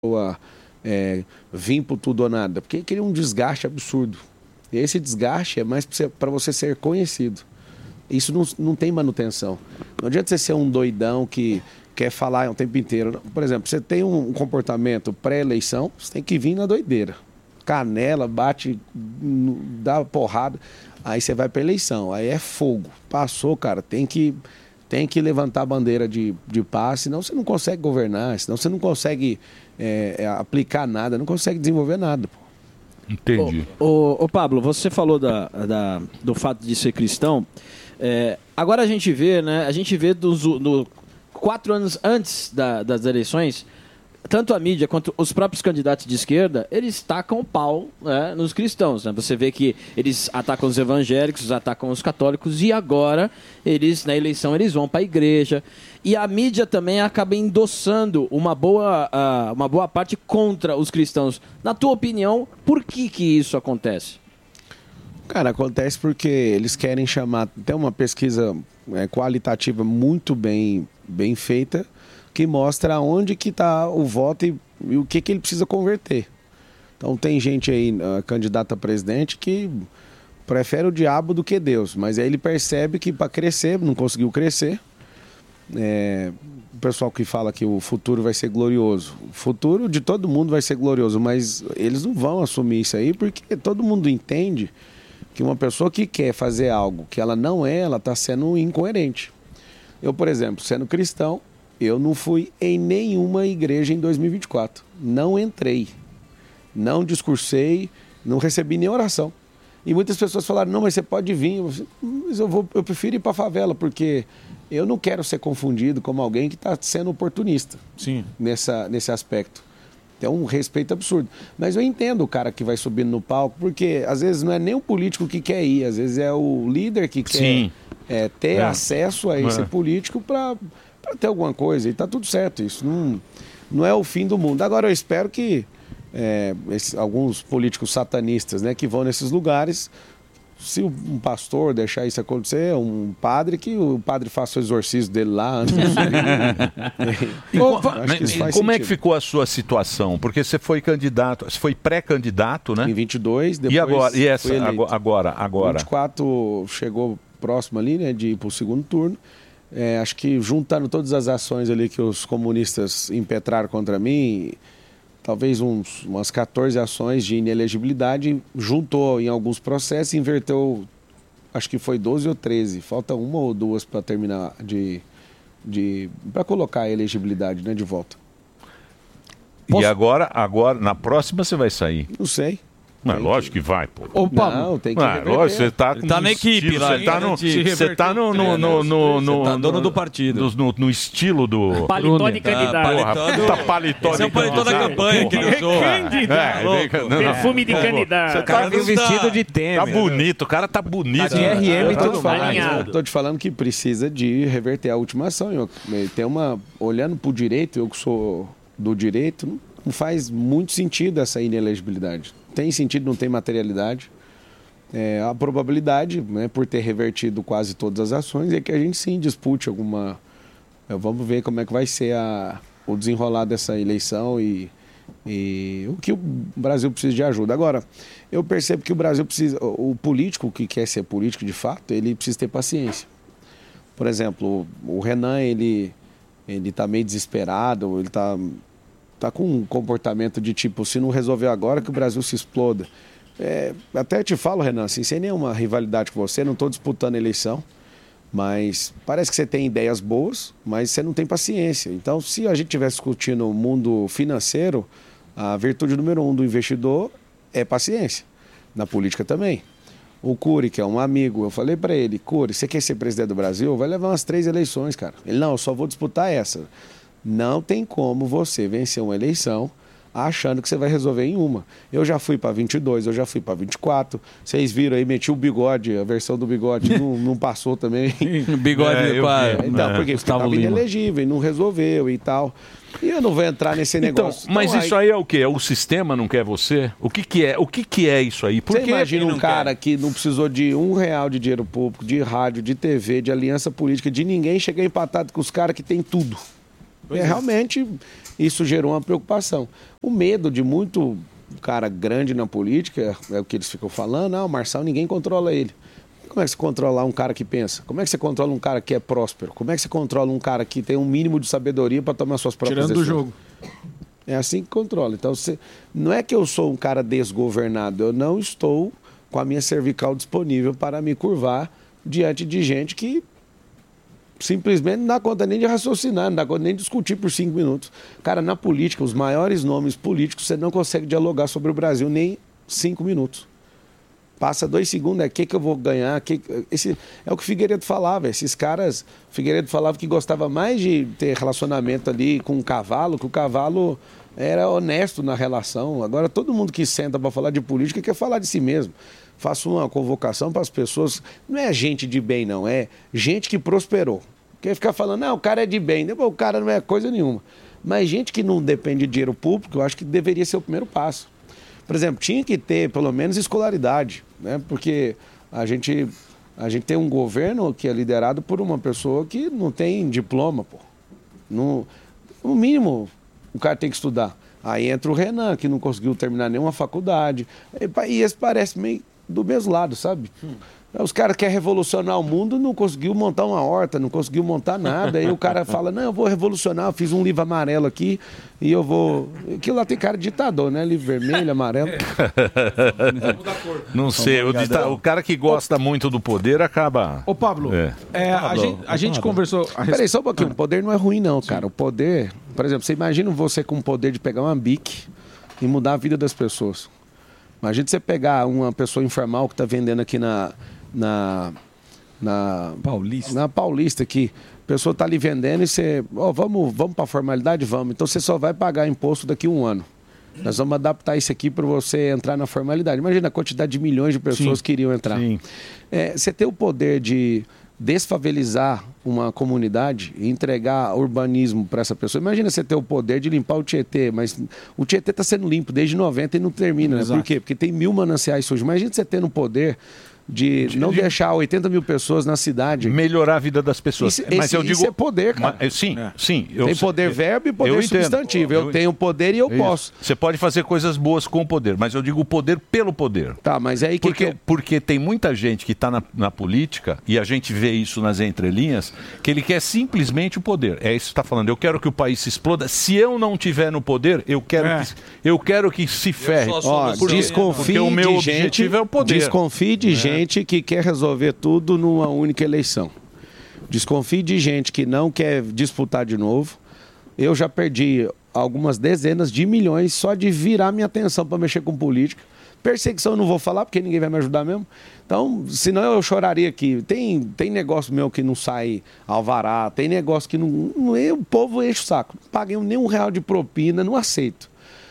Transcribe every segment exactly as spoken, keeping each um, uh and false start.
pessoa é, vir por tudo ou nada, porque cria um desgaste absurdo. E esse desgaste é mais para você ser conhecido. Isso não, não tem manutenção. Não adianta você ser um doidão que quer falar o tempo inteiro. Por exemplo, você tem um comportamento pré-eleição, você tem que vir na doideira. Canela, bate, dá porrada, aí você vai para eleição, aí é fogo. Passou, cara, tem que, tem que levantar a bandeira de, de paz, senão você não consegue governar, senão você não consegue é, aplicar nada, não consegue desenvolver nada. Pô. Entendi. Ô, ô, ô Pablo, você falou da, da, do fato de ser cristão. É, agora a gente vê, né? A gente vê dos do, quatro anos antes da, das eleições, tanto a mídia quanto os próprios candidatos de esquerda, eles tacam o pau, né, nos cristãos. Né? Você vê que eles atacam os evangélicos, atacam os católicos, e agora, eles na eleição, eles vão para a igreja. E a mídia também acaba endossando uma boa, uh, uma boa parte contra os cristãos. Na tua opinião, por que, que isso acontece? Cara, acontece porque eles querem chamar... Tem uma pesquisa é, qualitativa muito bem, bem feita, que mostra onde que está o voto e, e o que, que ele precisa converter. Então tem gente aí, uh, candidata a presidente, que prefere o diabo do que Deus, mas aí ele percebe que para crescer, não conseguiu crescer. É, o pessoal que fala que o futuro vai ser glorioso. O futuro de todo mundo vai ser glorioso, mas eles não vão assumir isso aí, porque todo mundo entende que uma pessoa que quer fazer algo que ela não é, ela está sendo incoerente. Eu, por exemplo, sendo cristão, eu não fui em nenhuma igreja em dois mil e vinte e quatro. Não entrei. Não discursei, não recebi nem oração. E muitas pessoas falaram, não, mas você pode vir. Eu falei, mas eu, vou, eu prefiro ir para a favela, porque eu não quero ser confundido como alguém que está sendo oportunista. Sim. Nessa, nesse aspecto. Tem um respeito absurdo. Mas eu entendo o cara que vai subindo no palco, porque às vezes não é nem o político que quer ir, às vezes é o líder que quer é, ter é. acesso a esse é. político para... para ter alguma coisa, e tá tudo certo, isso não, não é o fim do mundo. Agora eu espero que é, esse, alguns políticos satanistas, né, que vão nesses lugares, se um pastor deixar isso acontecer, um padre, que o padre faça o exorcismo dele lá antes de subir. E, co e como é que ficou a sua situação? Porque você foi candidato, você foi pré-candidato, né? Em vinte e dois, depois e agora, e essa, foi eleito. agora, agora? vinte e quatro chegou próximo ali, né, de ir para o segundo turno. É, acho que juntando todas as ações ali que os comunistas impetraram contra mim, talvez uns, umas quatorze ações de inelegibilidade, juntou em alguns processos e inverteu, acho que foi doze ou treze. Falta uma ou duas para terminar de, de para colocar a elegibilidade, né, de volta. Posso... E agora, agora, na próxima você vai sair? Não sei. Mas lógico que vai, pô. Opa, não, tem que ah, lógico, você tá, ele tá na equipe lá. Você tá no, você tá no, no, no, no, no, tá dono do partido. No, no, no estilo do... Paletó de candidato. Porra, puta paletó de candidato. Esse é o paletó da campanha que ele usou. Candidato. Perfume de candidato. Você tá vestido de Temer. Tá bonito, o cara tá bonito. Tá de R M e tudo mais. Tô te falando que precisa de reverter a última ação. Eu, tem uma... Olhando pro direito, eu que sou do direito, não faz muito sentido essa inelegibilidade. Tem sentido, não tem materialidade. É, a probabilidade, né, por ter revertido quase todas as ações, é que a gente sim dispute alguma... É, vamos ver como é que vai ser a, o desenrolar dessa eleição e, e o que o Brasil precisa de ajuda. Agora, eu percebo que o Brasil precisa... O político que quer ser político de fato, ele precisa ter paciência. Por exemplo, o, o Renan, ele ele está meio desesperado, ele está... Está com um comportamento de tipo, se não resolver agora, que o Brasil se exploda. É, até te falo, Renan, assim, sem nenhuma rivalidade com você, não estou disputando a eleição, mas parece que você tem ideias boas, mas você não tem paciência. Então, se a gente estivesse discutindo o mundo financeiro, a virtude número um do investidor é paciência. Na política também. O Cury, que é um amigo, eu falei para ele, Cury, você quer ser presidente do Brasil? Vai levar umas três eleições, cara. Ele, não, eu só vou disputar essa. Não tem como você vencer uma eleição achando que você vai resolver em uma. Eu já fui para vinte e dois, eu já fui para vinte e quatro. Vocês viram aí, meti o bigode, a versão do bigode não, não passou também. Bigode é, do pai. Então, é, porque estava inelegível e não resolveu e tal. E eu não vou entrar nesse negócio. Então, mas então, isso aí... aí é o quê? É o sistema não quer você? O que que é? O que que é isso aí? Por você imagina um cara quer? que não precisou de um real de dinheiro público, de rádio, de T V, de aliança política, de ninguém, chegar empatado com os caras que tem tudo. É, é. Realmente, isso gerou uma preocupação. O medo de muito cara grande na política, é o que eles ficam falando, ah, o Marçal, ninguém controla ele. Como é que você controla um cara que pensa? Como é que você controla um cara que é próspero? Como é que você controla um cara que tem um mínimo de sabedoria para tomar suas próprias decisões? Tirando do jogo. É assim que controla. Então, você... não é que eu sou um cara desgovernado, eu não estou com a minha cervical disponível para me curvar diante de gente que simplesmente não dá conta nem de raciocinar, não dá conta nem de discutir por cinco minutos. Cara, na política, os maiores nomes políticos, você não consegue dialogar sobre o Brasil nem cinco minutos. Passa dois segundos, é o que, que eu vou ganhar? Que... Esse... É o que o Figueiredo falava. Esses caras, o Figueiredo falava que gostava mais de ter relacionamento ali com o cavalo, que o cavalo era honesto na relação. Agora, todo mundo que senta para falar de política quer falar de si mesmo. Faço uma convocação para as pessoas. Não é gente de bem, não. É gente que prosperou. Quer ficar falando, não, o cara é de bem. Depois, o cara não é coisa nenhuma. Mas gente que não depende de dinheiro público, eu acho que deveria ser o primeiro passo. Por exemplo, tinha que ter, pelo menos, escolaridade, né? Porque a gente, a gente tem um governo que é liderado por uma pessoa que não tem diploma, pô. No, no mínimo, o cara tem que estudar. Aí entra o Renan, que não conseguiu terminar nenhuma faculdade. E esse parece meio do mesmo lado, sabe? Hum. Os caras querem revolucionar o mundo, não conseguiu montar uma horta, não conseguiu montar nada. Aí o cara fala, não, eu vou revolucionar, eu fiz um livro amarelo aqui e eu vou... Aquilo lá tem cara de ditador, né? Livro vermelho, amarelo. Não sei, o, dita... o cara que gosta muito do poder acaba... Ô, Pablo, é. É, a gente, a gente conversou... A Peraí, só um pouquinho, o poder não é ruim não, cara. O poder, por exemplo, você imagina você com o poder de pegar uma bique e mudar a vida das pessoas. Imagina você pegar uma pessoa informal que está vendendo aqui na... Na, na Paulista. Na Paulista aqui. A pessoa está ali vendendo e você... Oh, vamos vamos para a formalidade? Vamos. Então você só vai pagar imposto daqui a um ano. Nós vamos adaptar isso aqui para você entrar na formalidade. Imagina a quantidade de milhões de pessoas Sim. que iriam entrar. Sim. É, você tem o poder de desfavelizar uma comunidade e entregar urbanismo para essa pessoa. Imagina você ter o poder de limpar o Tietê, mas o Tietê está sendo limpo desde noventa e não termina. Né? Por quê? Porque tem mil mananciais sujos. Imagina você tendo o poder... De, de não de... deixar oitenta mil pessoas na cidade. Melhorar a vida das pessoas. Isso, mas esse, eu digo... isso é poder, cara. Mas, sim, é. sim. Eu, tem poder eu, verbo e poder eu substantivo. Eu, eu tenho poder e eu isso. posso. Você pode fazer coisas boas com o poder, mas eu digo o poder pelo poder. Tá, mas aí que porque, que eu... porque tem muita gente que está na, na política, e a gente vê isso nas entrelinhas, que ele quer simplesmente o poder. É isso que você está falando. Eu quero que o país se exploda. Se eu não tiver no poder, eu quero, é. que, eu quero que se ferre. Ó, porque, desconfie porque o meu de objetivo gente, é o poder. Desconfie de é. gente que quer resolver tudo numa única eleição. Desconfie de gente que não quer disputar de novo. Eu já perdi algumas dezenas de milhões só de virar minha atenção para mexer com política. Perseguição eu não vou falar, porque ninguém vai me ajudar mesmo. Então, senão eu choraria aqui. Tem, tem negócio meu que não sai alvará, tem negócio que não... não o povo enche o saco. Não paguei nem um real de propina, não aceito.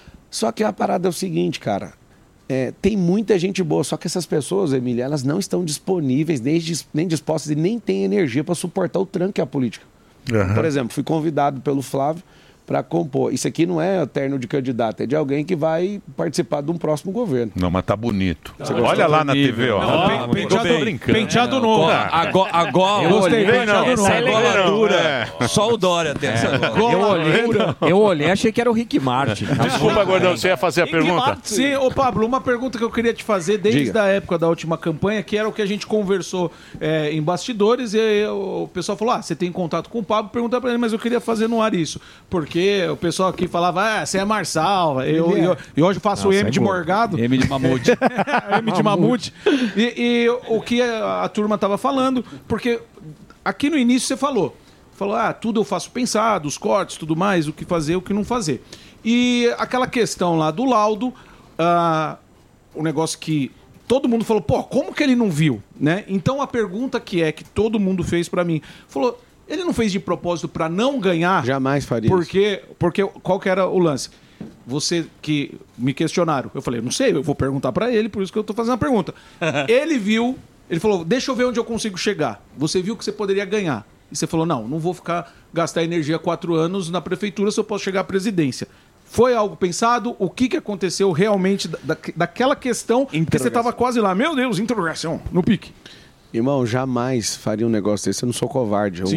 Só que a parada é o seguinte, cara. É, tem muita gente boa, só que essas pessoas, Emília, elas não estão disponíveis, nem, nem dispostas e nem têm energia para suportar o tranco que é a política. Uhum. Por exemplo, fui convidado pelo Flávio para compor. Isso aqui não é terno de candidato, é de alguém que vai participar de um próximo governo. Não, mas tá bonito. Você Olha lá na T V, ó. Não, ah, pe penteado, tô brincando. Penteado é, novo. Agora, agora eu gostei, penteado novo. Essa é legadura. É. Só o Dória tem essa agora. Eu olhei, eu olhei, achei que era o Rick Martin. Desculpa, Gordão, você ia fazer a Rick pergunta? Martin. Sim, ô Pablo, uma pergunta que eu queria te fazer desde Diga. a época da última campanha, que era o que a gente conversou é, em bastidores, e aí, o pessoal falou, ah, você tem contato com o Pablo, perguntar para ele, mas eu queria fazer no ar isso, porque o pessoal que falava, ah, você é Marçal, eu, eu, eu hoje faço o M é de boa. Morgado. M de Mamute. M de Mamute. E, e o que a, a turma estava falando, porque aqui no início você falou, falou, ah, tudo eu faço pensado, os cortes, tudo mais, o que fazer, o que não fazer. E aquela questão lá do laudo, ah, o negócio que todo mundo falou, pô, como que ele não viu? Né? Então a pergunta que é, que todo mundo fez para mim, falou... Ele não fez de propósito para não ganhar? Jamais faria porque, isso. Porque qual que era o lance? Você que me questionaram. Eu falei, não sei, eu vou perguntar para ele, por isso que eu tô fazendo a pergunta. Ele viu, ele falou, deixa eu ver onde eu consigo chegar. Você viu que você poderia ganhar. E você falou, não, não vou ficar gastar energia quatro anos na prefeitura se eu posso chegar à presidência. Foi algo pensado? O que, que aconteceu realmente da, daquela questão que você estava quase lá? Meu Deus, interrogação, no pique. Irmão, jamais faria um negócio desse. Eu não sou covarde. Eu, Sim.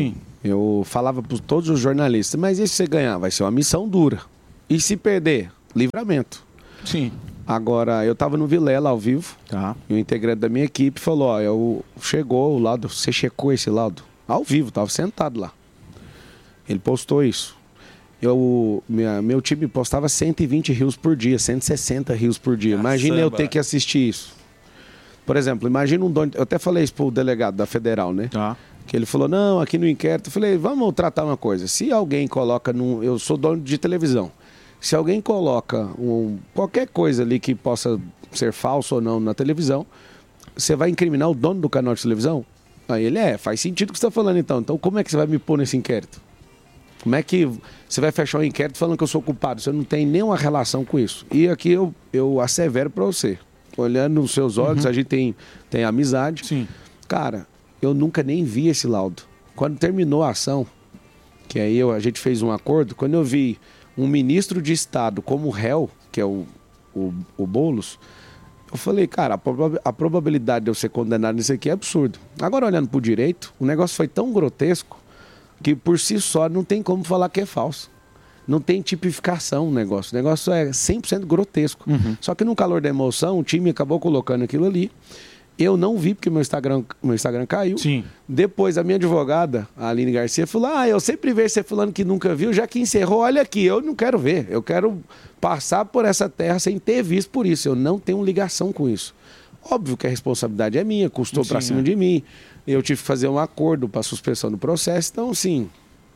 eu falava para todos os jornalistas, mas e se você ganhar? Vai ser uma missão dura. E se perder? Livramento. Sim. Agora, eu estava no Vilela ao vivo, tá. E o integrante da minha equipe falou, ó, eu, chegou o laudo, você checou esse laudo? Ao vivo, estava sentado lá. Ele postou isso. Eu, minha, meu time postava cento e vinte rios por dia, cento e sessenta rios por dia. Imagina eu ter que assistir isso. Por exemplo, imagina um dono... Eu até falei isso pro delegado da Federal, né? Tá. Que ele falou, não, aqui no inquérito. Eu falei, vamos tratar uma coisa. Se alguém coloca num... Eu sou dono de televisão. Se alguém coloca um... qualquer coisa ali que possa ser falso ou não na televisão, você vai incriminar o dono do canal de televisão? Aí ele, é, faz sentido o que você está falando então. Então como é que você vai me pôr nesse inquérito? Como é que você vai fechar um inquérito falando que eu sou culpado? Você não tem nenhuma relação com isso. E aqui eu, eu assevero para você. Olhando nos seus olhos, Uhum. a gente tem, tem amizade. Sim. Cara, eu nunca nem vi esse laudo. Quando terminou a ação, que aí eu, a gente fez um acordo, quando eu vi um ministro de Estado como réu, que é o, o, o Boulos, eu falei, cara, a, proba- a probabilidade de eu ser condenado nisso aqui é absurdo. Agora, olhando para o direito, o negócio foi tão grotesco que por si só não tem como falar que é falso. Não tem tipificação o negócio. O negócio é cem por cento grotesco. Uhum. Só que no calor da emoção, o time acabou colocando aquilo ali. Eu não vi porque meu Instagram, meu Instagram caiu. Sim. Depois a minha advogada, a Aline Garcia, falou, ah, eu sempre vejo você falando que nunca viu, já que encerrou, olha aqui, eu não quero ver. Eu quero passar por essa terra sem ter visto por isso. Eu não tenho ligação com isso. Óbvio que a responsabilidade é minha, custou para cima é. de mim. Eu tive que fazer um acordo para suspensão do processo. Então, assim...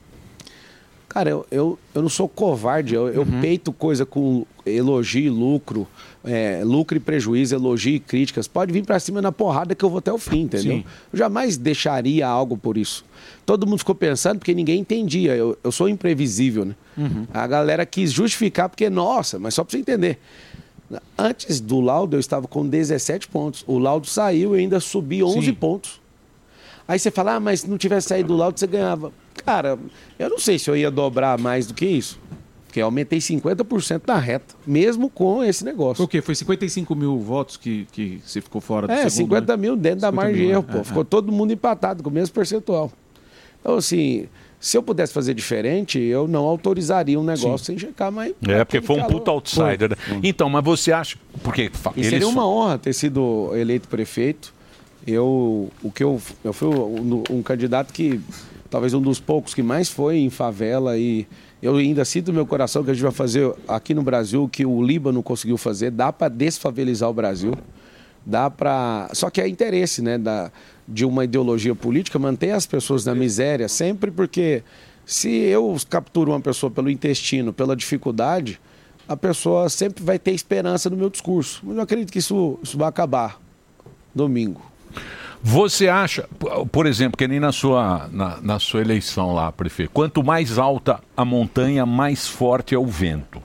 Cara, eu, eu, eu não sou covarde, eu, eu Uhum. peito coisa com elogio e lucro, é, lucro e prejuízo, elogio e críticas. Pode vir pra cima na porrada que eu vou até o fim, entendeu? Sim. Eu jamais deixaria algo por isso. Todo mundo ficou pensando porque ninguém entendia. Eu, eu sou imprevisível, né? Uhum. A galera quis justificar porque, nossa, mas só pra você entender. Antes do laudo eu estava com dezessete pontos. O laudo saiu e ainda subi onze Sim. pontos. Aí você fala, ah, mas se não tivesse saído do laudo, você ganhava. Cara, eu não sei se eu ia dobrar mais do que isso. Porque eu aumentei cinquenta por cento na reta, mesmo com esse negócio. O quê? Foi cinquenta e cinco mil votos que, que você ficou fora do É, segundo, cinquenta né? mil dentro da cinquenta margem de mil, erro, é, pô. é, Ficou é. todo mundo empatado com o mesmo percentual. Então, assim, se eu pudesse fazer diferente, eu não autorizaria um negócio sem checar, mas... É, porque foi um calor. puta outsider. né? Então, mas você acha... Porque fa- E eles seria uma fa- honra ter sido eleito prefeito. Eu, o que eu, eu fui um, um candidato que, talvez um dos poucos que mais foi em favela, e eu ainda sinto no meu coração que a gente vai fazer aqui no Brasil o que o Líbano conseguiu fazer. Dá para desfavelizar o Brasil. Dá para... Só que é interesse, né, da, de uma ideologia política manter as pessoas na miséria sempre, porque se eu capturo uma pessoa pelo intestino, pela dificuldade, a pessoa sempre vai ter esperança no meu discurso. Mas eu acredito que isso, isso vai acabar domingo. Você acha, p- por exemplo, que nem na sua, na, na sua eleição lá, prefeito, quanto mais alta a montanha, mais forte é o vento.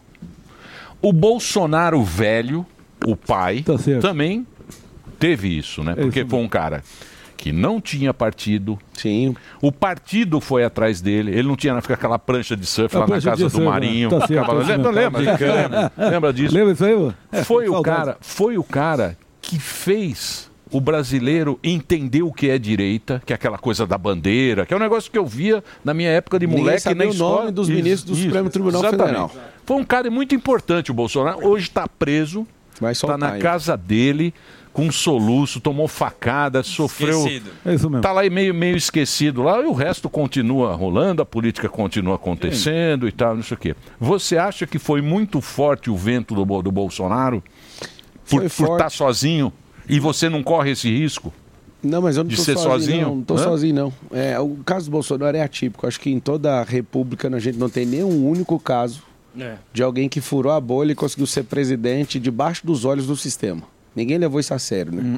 O Bolsonaro velho, o pai, também teve isso, né? Porque foi um cara que não tinha partido. Sim. O partido foi atrás dele. Ele não tinha ficar aquela prancha de surf A lá na prancha casa de do surf, Marinho. né? Tá certo, Ficava- tá certo. lembra, lembra, Brincando. lembra, lembra disso? Lembra isso aí, vô? É, Foi o saudades. cara, foi o cara que fez o brasileiro entender o que é direita, que é aquela coisa da bandeira, que é um negócio que eu via na minha época de Ninguém moleque sabia na o escola. nome dos ministros do Supremo Tribunal exatamente. Federal. Foi um cara muito importante o Bolsonaro. Hoje está preso, está na aí. casa dele, com um soluço, tomou facada, sofreu... Esquecido. É isso mesmo. Tá lá meio, meio esquecido lá, e o resto continua rolando, a política continua acontecendo e tal, não sei o quê. Você acha que foi muito forte o vento do, Bo- do Bolsonaro? Por Foi estar forte. sozinho? E você não corre esse risco? Não, mas eu não De tô ser sozinho, sozinho? não. Não tô Hã? sozinho, não. É, o caso do Bolsonaro é atípico. Acho que em toda a república a gente não tem nenhum único caso É. de alguém que furou a bolha e conseguiu ser presidente debaixo dos olhos do sistema. Ninguém levou isso a sério, né?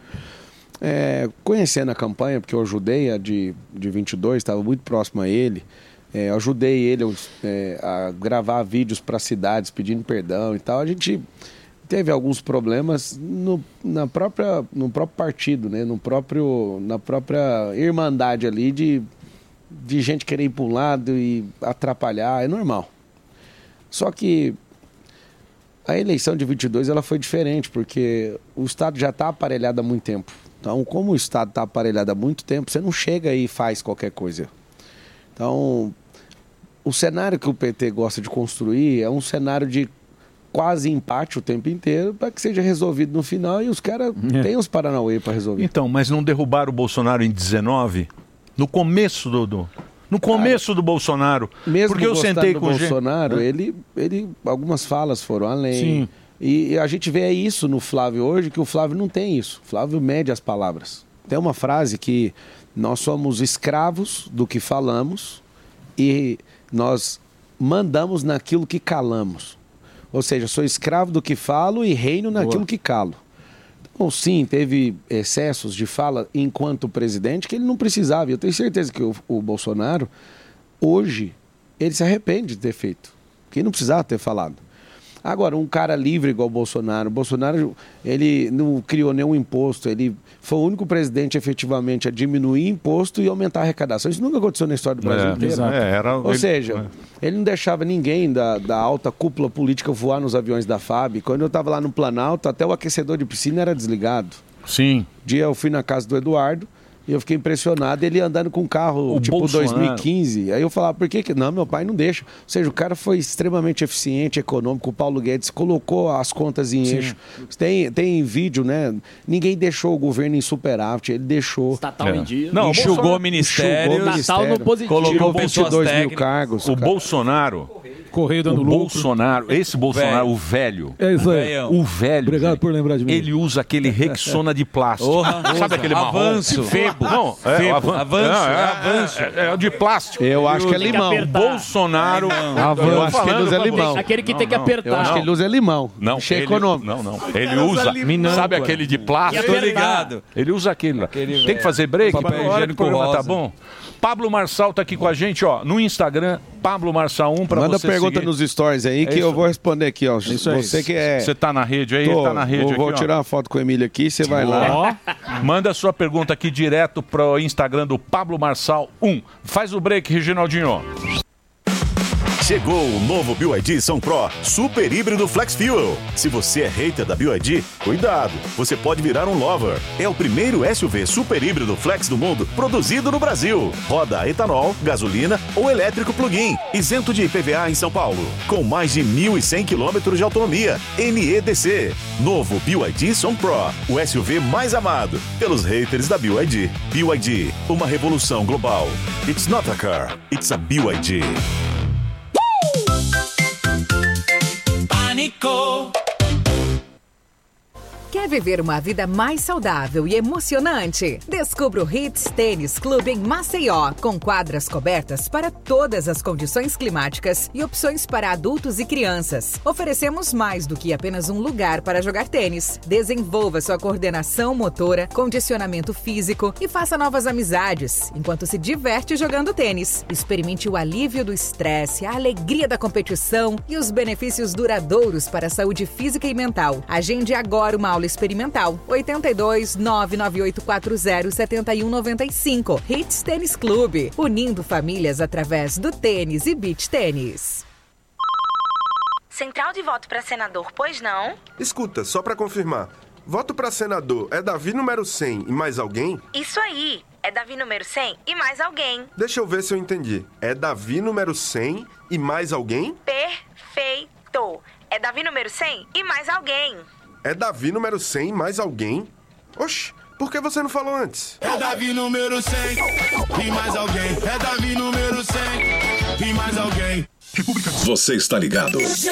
É, conhecendo a campanha, porque eu ajudei a de, de vinte e dois, estava muito próximo a ele. É, eu ajudei ele é, a gravar vídeos para cidades pedindo perdão e tal. A gente teve alguns problemas no, na própria, no próprio partido, né? no próprio, na própria irmandade ali de, de gente querer ir para um lado e atrapalhar. É normal. Só que a eleição de vinte e dois ela foi diferente, porque o Estado já está aparelhado há muito tempo. Então, como o Estado está aparelhado há muito tempo, você não chega aí e faz qualquer coisa. Então, o cenário que o P T gosta de construir é um cenário de quase empate o tempo inteiro para que seja resolvido no final e os caras é. têm os Paranauê para resolver. Então, mas não derrubaram o Bolsonaro em dezenove? No começo do... do... No começo cara, do Bolsonaro. Mesmo porque eu sentei do com o Bolsonaro, gente... ele, ele, algumas falas foram além. Sim. E, e a gente vê isso no Flávio hoje, que o Flávio não tem isso. O Flávio mede as palavras. Tem uma frase que nós somos escravos do que falamos e nós mandamos naquilo que calamos. Ou seja, sou escravo do que falo e reino naquilo Boa. que calo. Então, sim, teve excessos de fala enquanto presidente que ele não precisava. Eu tenho certeza que o, o Bolsonaro, hoje, ele se arrepende de ter feito. Que ele não precisava ter falado. Agora, um cara livre igual o Bolsonaro, o Bolsonaro, ele não criou nenhum imposto, ele foi o único presidente efetivamente a diminuir imposto e aumentar a arrecadação. Isso nunca aconteceu na história do Brasil é, inteiro. É, era, Ou ele, seja, é. ele não deixava ninguém da, da alta cúpula política voar nos aviões da F A B. Quando eu estava lá no Planalto, até o aquecedor de piscina era desligado. Sim. Um dia eu fui na casa do Eduardo, e eu fiquei impressionado, ele andando com um carro o tipo Bolsonaro. dois mil e quinze. Aí eu falava, por que que... Não, meu pai não deixa. Ou seja, o cara foi extremamente eficiente, econômico. O Paulo Guedes colocou as contas em Sim. eixo. Tem, tem vídeo, né? Ninguém deixou o governo em superávit, ele deixou... Estatal é. em dia. Não, enxugou o ministério. Natal no positivo. Colocou vinte e dois mil cargos. O cara. Bolsonaro... Correio dando o lucro. Bolsonaro, esse Bolsonaro, o velho. É isso aí. O velho. Obrigado velho, por lembrar de mim. Ele usa aquele Rexona de plástico. Orra, Sabe aquele marrom? Avanço. Febo. Não, é, Febo. avan... Avanço. Não, é, avanço. É, é, é de plástico. Eu acho que é limão. Que Bolsonaro. Avanço. Eu acho que ele usa limão. Aquele que não, tem que não. apertar. Eu acho que ele usa limão. Não, Achei ele, econômico. Não, não. Ele usa. Sabe aquele de plástico? Tô ligado. Ele usa aquele lá. Aquele, tem que fazer break? Papel Hora que o programa rosa. tá bom? Pablo Marçal tá aqui com a gente, ó, no Instagram, Pablo Marçal um, pra Manda você pergunta seguir. nos stories aí que É eu vou responder aqui, ó. Isso aí. Você que é... Você tá na rede aí? Tô, Ele tá na rede vou, aqui, vou ó. tirar uma foto com o Emílio aqui, você vai lá. Ó, manda a sua pergunta aqui direto pro Instagram do Pablo Marçal um. Faz o break, Reginaldinho. Chegou o novo B Y D São Pro Super Híbrido Flex Fuel. Se você é hater da B Y D, cuidado, você pode virar um lover. É o primeiro S U V super híbrido flex do mundo produzido no Brasil. Roda a etanol, gasolina ou elétrico plug-in, isento de I P V A em São Paulo. Com mais de mil e cem quilômetros de autonomia, N E D C. Novo B Y D São Pro, o S U V mais amado pelos haters da B Y D. B Y D, uma revolução global. It's not a car, it's a B Y D. Pânico. Quer viver uma vida mais saudável e emocionante? Descubra o Hits Tênis Clube em Maceió, com quadras cobertas para todas as condições climáticas e opções para adultos e crianças. Oferecemos mais do que apenas um lugar para jogar tênis. Desenvolva sua coordenação motora, condicionamento físico e faça novas amizades, enquanto se diverte jogando tênis. Experimente o alívio do estresse, a alegria da competição e os benefícios duradouros para a saúde física e mental. Agende agora uma aula experimental. oito dois, nove nove oito quatro zero, sete um nove cinco. Hits Tênis Clube, unindo famílias através do tênis e beach tênis. Central de voto para senador, pois não? Escuta, só para confirmar. Voto para senador é Davi número cem e mais alguém? Isso aí, é Davi número cem e mais alguém. Deixa eu ver se eu entendi. É Davi número cem e mais alguém? Perfeito. É Davi número cem e mais alguém. É Davi número cem mais alguém? Oxi, por que você não falou antes? É Davi número cem e mais alguém. É Davi número cem e mais alguém. Você está ligado?